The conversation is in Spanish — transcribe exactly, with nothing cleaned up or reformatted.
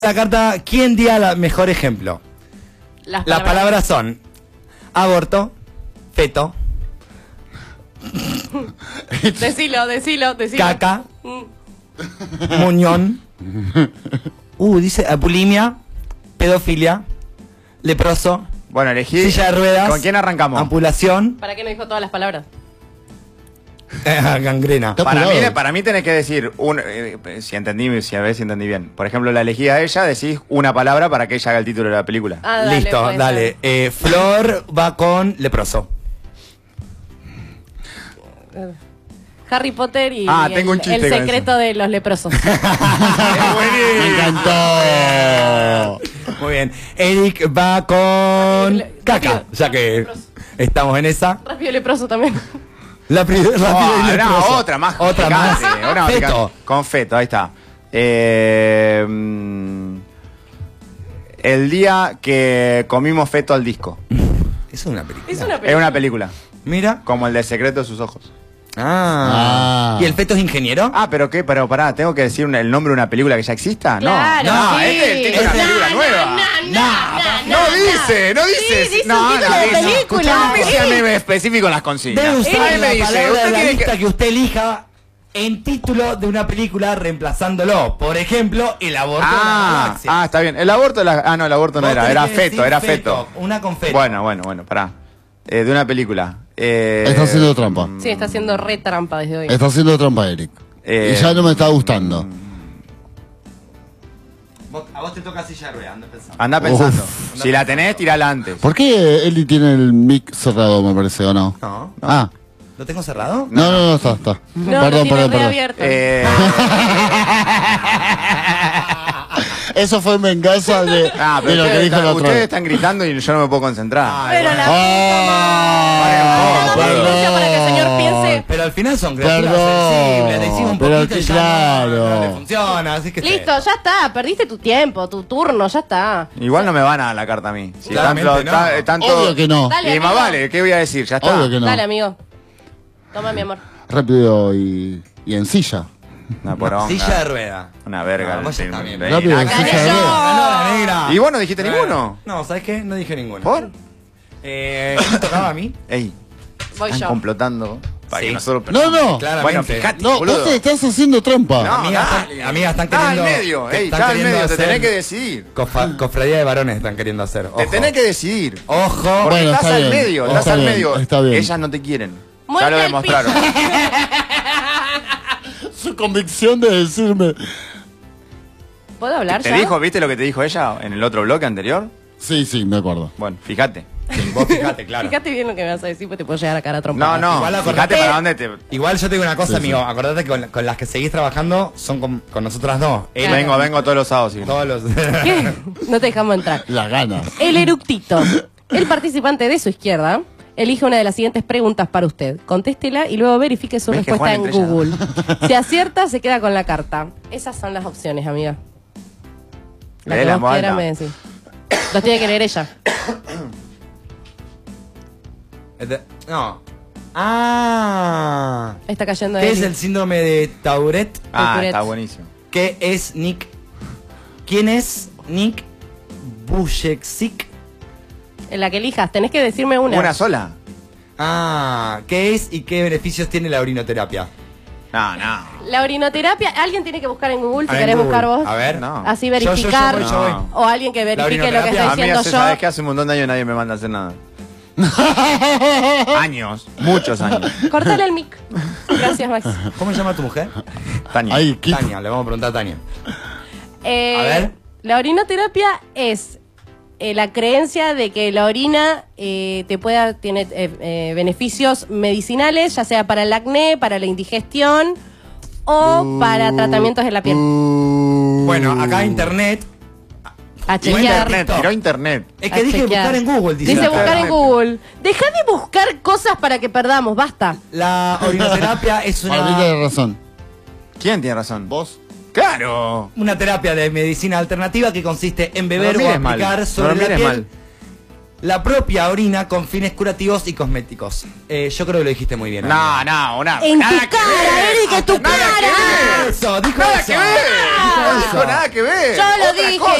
La carta, ¿quién dio el mejor ejemplo? Las palabras. Las palabras son aborto, feto, Decilo, decilo, decilo. caca, Mm. muñón, uh, dice bulimia, pedofilia, leproso, Bueno, elegí. silla de ruedas. ¿Con quién arrancamos? Ampulación, ¿Para qué no dijo todas las palabras? gangrena. Está Para mí, apurado. para mí tenés que decir, un, eh, si entendí, si a ver si entendí bien. Por ejemplo, la elegí a ella, decís una palabra para que ella haga el título de la película. Ah, dale, Listo, puede dale. ser. Eh, Flor va con leproso. Harry Potter y Ah, el, tengo un chiste el con secreto de los leprosos. Me encantó. Muy bien. Eric va con Rápido, caca, rápido. ya que estamos en esa. Rápido leproso también. La pri- rápido Oh, y no, leproso. otra más. Otra más. picante, otra más Feto. picante. Con feto, ahí está. Eh, mm, el día que comimos feto al disco. Eso es una película. Es una Es película. una película. Mira. Como el de secreto de sus ojos. Ah. Ah. ¿Y el feto es ingeniero? Ah, pero qué, pero pará, ¿tengo que decir un- el nombre de una película que ya exista? Claro, no, no, sí. este es una No, película no, nueva. no, no, No dice, no dice. Sí, dice no, un título de dice. película. No me Sí. sean específico en las consignas. Debe Ahí usar me la dice, palabra de usted la tiene lista que... que... usted elija en título de una película reemplazándolo. Por ejemplo, el aborto de la Ah, galaxia. ah, está bien. El aborto, de la- ah, no, el aborto no Vos era, tenés era que feto, decir era feto. Una con feto. Bueno, bueno, bueno, pará. Eh, de una película. Eh, Está haciendo trampa. Sí, está haciendo re trampa desde hoy. Está haciendo trampa, Eric. Eh, y ya no me está gustando. Vos- a vos te toca silla de ruedas, anda pensando. Anda pensando. Uf. Si la tenés, tirala antes. ¿Por qué Eli tiene el mic cerrado, me parece, o no? No. Ah, ¿Lo tengo cerrado? no, no, no, está, está. No, perdón, lo tiene perdón, perdón. reabierto. Eh, Eso fue venganza de, ah, de pero lo que ustedes, dijo están, la otra ustedes vez. están gritando y yo no me puedo concentrar. Pero la Ah, Dame perdón. silencio para que el señor piense. Pero al final son criaturas Perdón, sensibles, decimos un pero poquito y que ya claro. no, no le funciona, así que Listo, ya está. Perdiste tu tiempo, tu turno, ya está. Igual no me van a dar la carta a mí. Si Claramente están, no. están- están Obvio todos- que no. Dale, Y más amigo. vale, ¿qué voy a decir? Ya está. Obvio que no. Dale, amigo. Toma, mi amor. Rápido y, y en silla. Una poronga. Silla de rueda. Una verga. No, vos ya sí, está bien. ven. Rápido, Acá- sí, Gané ya yo. veo. Ganó la negra. ¿Y vos no dijiste Bueno, ninguno? No, ¿sabes qué? No dije ninguno. ¿Por? Eh, ¿me tocaba a mí? Ey, Voy están yo. complotando para Sí. que nosotros No, no. Claramente. Bueno, fíjate, No, boludo. vos te estás haciendo trampa. No, Amigas dale. están- amigas están Estás al queriendo- medio, te ey, están estás al queriendo medio, te hacer- tenés que decidir. Cofa- cofradía de varones están queriendo hacer. Ojo. Te tenés que decidir. Ojo. Porque Bueno, estás está al bien. medio, Está estás al bien, medio. está bien. Ellas no te quieren. Muerte Ya lo al demostraron. Su convicción de decirme. ¿Puedo hablar ¿Te ya? dijo, viste lo que te dijo ella en el otro bloque anterior? Sí, sí, me acuerdo. Bueno, fíjate. Vos fijate, claro. Fíjate bien lo que me vas a decir, pues te puedo llegar a cara a trompa. No, no, Igual acordate- fíjate para dónde te... Igual yo te digo una cosa, Sí, amigo. sí. Acordate que con, con las que seguís trabajando son con, con nosotras dos. Él- Vengo, vengo todos los sábados. sí. Todos los... ¿Qué? No te dejamos entrar. Las ganas. El eructito. El participante de su izquierda elige una de las siguientes preguntas para usted. Contéstela y luego verifique su ¿Ves que respuesta Juan en entre Google. Si acierta, se queda con la carta. Esas son las opciones, amiga. La que Léela en vos voz quieras alta. me decís. Los tiene que leer ella. Este- No. Ah. Está cayendo de ¿Qué es el síndrome de Tourette? Ah, Tourette. está buenísimo. ¿Qué es Nick? ¿Quién es Nick Vujicic? En la que elijas, tenés que decirme una. ¿Una sola? Ah, ¿qué es y qué beneficios tiene la orinoterapia? No, no. La orinoterapia, alguien tiene que buscar en Google si A ver, querés Google. buscar vos. A ver. No. Así Yo, yo, yo verificar. voy, yo voy. No. O alguien que verifique lo que orinoterapia, está A mí diciendo hace, yo. sabes que hace un montón de años nadie me manda a hacer nada. Años, muchos años. Cortale el mic. Gracias, Max. ¿Cómo se llama tu mujer? Tania. Ahí, ¿qué? Tania, le vamos a preguntar a Tania. Eh, A ver. La orinoterapia es eh, la creencia de que la orina eh, te pueda tiene eh, eh, beneficios medicinales, ya sea para el acné, para la indigestión o para tratamientos de la piel. Uh, Bueno, acá internet. A Tiró chequear. internet, tiró internet. Es A que dije chequear. buscar en Google. Dice, Dice acá. buscar en Google. Deja de buscar cosas para que perdamos, basta. La orinoterapia es Para mí una, tiene razón. ¿Quién tiene razón? ¿Vos? la propia orina con fines curativos y cosméticos. Eh, yo creo que lo dijiste muy bien. No, amiga. no, una. En nada tu que cara, ver. Eric, en tu Nada que cara. ver. Eso, dijo Nada eso. que ver. Ah. No dijo nada que ver. Yo lo Otra dije. cosa.